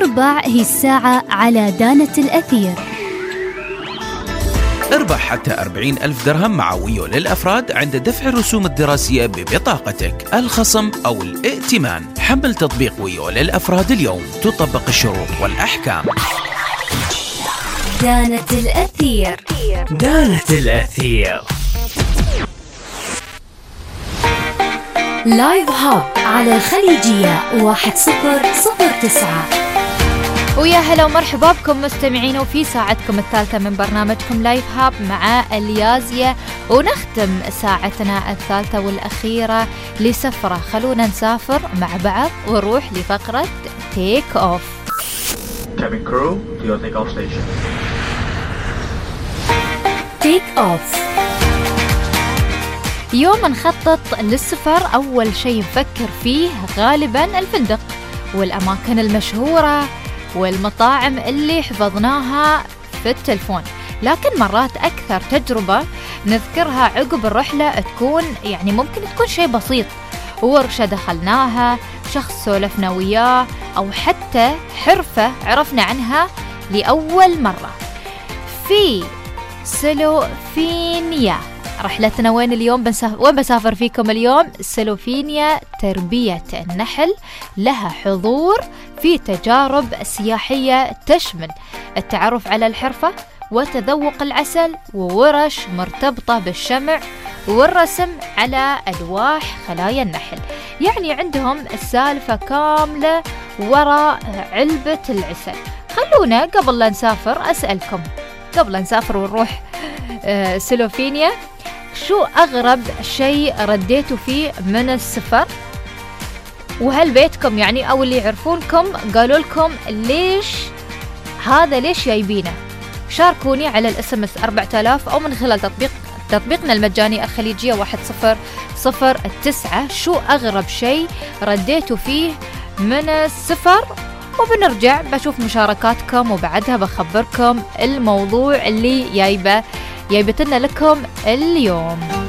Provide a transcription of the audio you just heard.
4 هي الساعة على دانة الأثير. اربح حتى 40,000 درهم مع ويو للأفراد عند دفع الرسوم الدراسية ببطاقتك، الخصم أو الائتمان. حمل تطبيق ويو للأفراد اليوم، تطبق الشروط والأحكام. دانة الأثير. دانة الأثير. لايف هاب على الخليجية 1009. ويا هلا ومرحبا بكم مستمعين وفي ساعتكم الثالثة من برنامجكم لايف هاب مع اليازية، ونختم ساعتنا الثالثة والأخيرة لسفرة. خلونا نسافر مع بعض ونروح لفقرة تيك أوف. Cabin crew to your take-off station. تيك أوف. يوم نخطط للسفر أول شيء نفكر فيه غالبا الفندق والأماكن المشهورة والمطاعم اللي حفظناها في التلفون، لكن مرات أكثر تجربة نذكرها عقب الرحلة تكون ممكن تكون شيء بسيط، ورشة دخلناها، شخص سولفنا وياه، أو حتى حرفة عرفنا عنها لأول مرة. في سلوفينيا رحلتنا وين اليوم؟ وين بسافر فيكم اليوم؟ سلوفينيا تربية النحل، لها حضور في تجارب سياحية تشمل التعرف على الحرفة وتذوق العسل، وورش مرتبطة بالشمع والرسم على ألواح خلايا النحل. عندهم السالفة كاملة وراء علبة العسل. خلونا قبل لا نسافر أسألكم، قبل لا نسافر ونروح سلوفينيا، شو أغرب شيء رديتوا فيه من السفر؟ وهل بيتكم أو اللي يعرفونكم قالوا لكم ليش جايبينه؟ شاركوني على الSMS 4000 أو من خلال تطبيقنا المجاني الخليجية 1009. شو أغرب شيء رديتوا فيه من السفر؟ وبنرجع بشوف مشاركاتكم وبعدها بخبركم الموضوع اللي جايبتنا لكم اليوم.